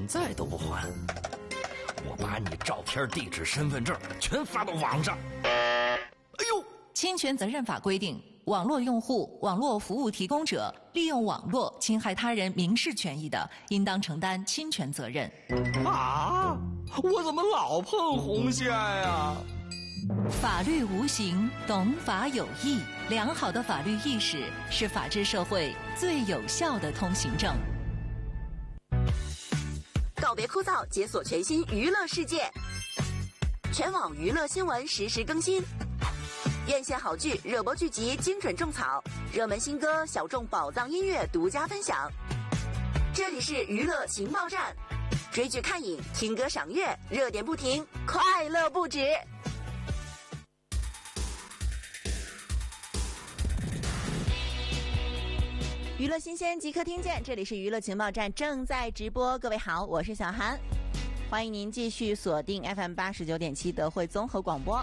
在都不还，我把你照片、地址、身份证全发到网上。哎呦！ 侵权责任法规定，网络用户、网络服务提供者利用网络侵害他人民事权益的，应当承担侵权责任。 啊！我怎么老碰红线呀？ 法律无形，懂法有益。良好的法律意识是法治社会最有效的通行证。 告别枯燥，解锁全新娱乐世界，全网娱乐新闻实时更新，院线好剧、热播剧集精准种草，热门新歌、小众宝藏音乐独家分享。这里是娱乐情报站，追剧看影，听歌赏月，热点不停，快乐不止。娱乐新鲜即刻听见，这里是娱乐情报站正在直播。各位好，我是小韩，欢迎您继续锁定 FM89.7 德惠综合广播。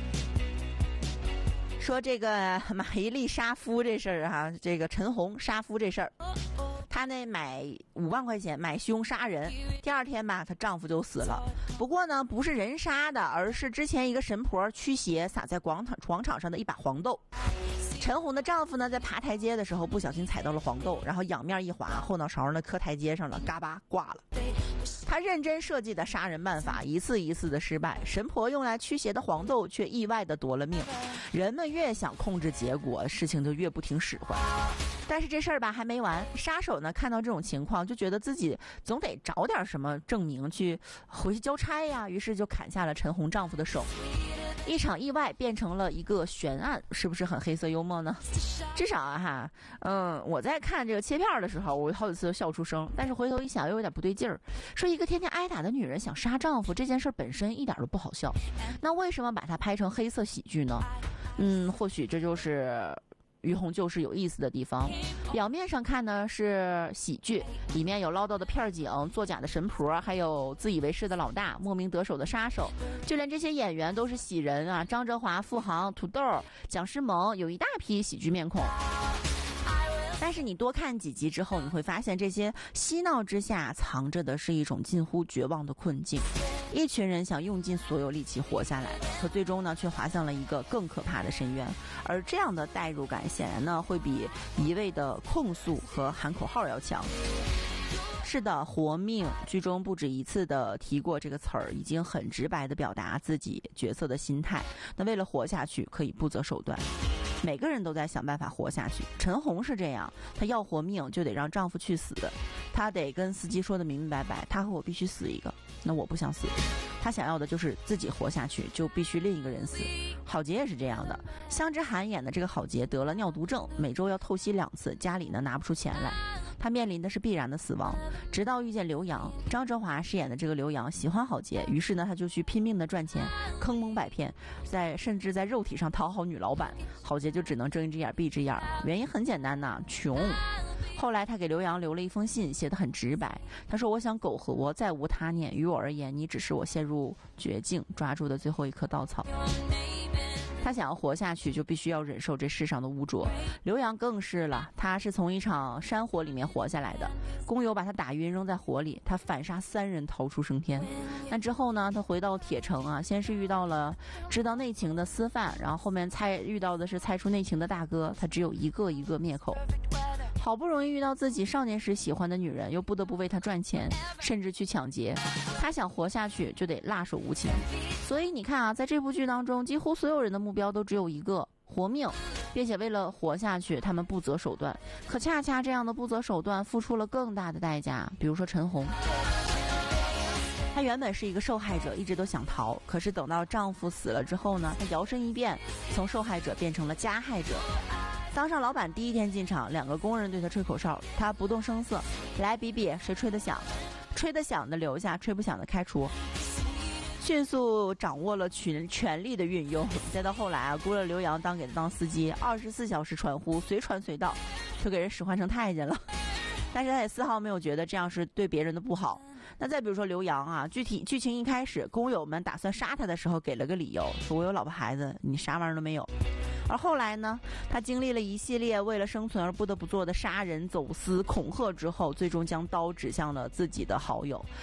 说这个马伊琍杀夫这事儿哈，这个陈红杀夫这事儿，她呢买5万块钱买凶杀人，第二天吧她丈夫就死了。不过呢不是人杀的，而是之前一个神婆驱邪洒在广场上的一把黄豆。陈红的丈夫呢，在爬台阶的时候不小心踩到了黄豆，然后仰面一滑，后脑勺呢磕台阶上了，嘎巴挂了。他认真设计的杀人办法一次一次的失败，神婆用来驱邪的黄豆却意外的夺了命。人们越想控制结果，事情就越不听使唤。但是这事儿吧还没完，杀手呢看到这种情况，就觉得自己总得找点什么证明去回去交差呀，于是就砍下了陈红丈夫的手。一场意外变成了一个悬案，是不是很黑色幽默呢？至少啊我在看这个切片的时候，我好几次都笑出声，但是回头一想又有点不对劲儿。说一个天天挨打的女人想杀丈夫，这件事本身一点都不好笑，那为什么把它拍成黑色喜剧呢？或许这就是于洪旧事有意思的地方。表面上看呢是喜剧，里面有唠叨的片警、作假的神婆，还有自以为是的老大、莫名得手的杀手，就连这些演员都是喜人啊，张哲华、付航、土豆、蒋诗萌，有一大批喜剧面孔。但是你多看几集之后，你会发现这些嬉闹之下藏着的是一种近乎绝望的困境。一群人想用尽所有力气活下来，可最终呢却滑向了一个更可怕的深渊。而这样的代入感显然呢会比一味的控诉和喊口号要强。是的，活命剧中不止一次的提过这个词儿，已经很直白的表达自己角色的心态。那为了活下去可以不择手段，每个人都在想办法活下去。陈红是这样，她要活命就得让丈夫去死，她得跟司机说的明明白白，他和我必须死一个，那我不想死。她想要的就是自己活下去，就必须另一个人死。郝杰也是这样的，香芝涵演的这个郝杰得了尿毒症，每周要透析2次，家里呢拿不出钱来，他面临的是必然的死亡。直到遇见刘洋，张哲华饰演的这个刘洋喜欢郝杰，于是呢他就去拼命的赚钱，坑蒙拐骗，甚至在肉体上讨好女老板，郝杰就只能睁一只眼闭一只眼。原因很简单呐，穷。后来他给刘洋留了一封信，写得很直白，他说：我想苟活，再无他念，于我而言，你只是我陷入绝境抓住的最后一棵稻草。他想要活下去，就必须要忍受这世上的污浊。刘洋更是了，他是从一场山火里面活下来的，工友把他打晕扔在火里，他反杀3人逃出升天。那之后呢，他回到铁城啊，先是遇到了知道内情的私贩，然后后面遇到的是猜出内情的大哥，他只有一个灭口。好不容易遇到自己少年时喜欢的女人，又不得不为她赚钱，甚至去抢劫。他想活下去就得辣手无情。所以你看啊，在这部剧当中，几乎所有人的目标都只有一个，活命，并且为了活下去他们不择手段。可恰恰这样的不择手段付出了更大的代价。比如说陈红，她原本是一个受害者，一直都想逃，可是等到丈夫死了之后呢，她摇身一变，从受害者变成了加害者。当上老板第一天进场，2个工人对他吹口哨，他不动声色，来比比谁吹得响，吹得响的留下，吹不响的开除。迅速掌握了权力的运用。再到后来啊，雇了刘洋给他当司机，24小时传呼，随传随到，就给人使唤成太监了。但是他也丝毫没有觉得这样是对别人的不好。那再比如说刘洋啊，剧情一开始，工友们打算杀他的时候，给了个理由，说我有老婆孩子，你啥玩意儿都没有。而后来呢，他经历了一系列为了生存而不得不做的杀人、走私、恐吓之后，最终将刀指向了自己的好友。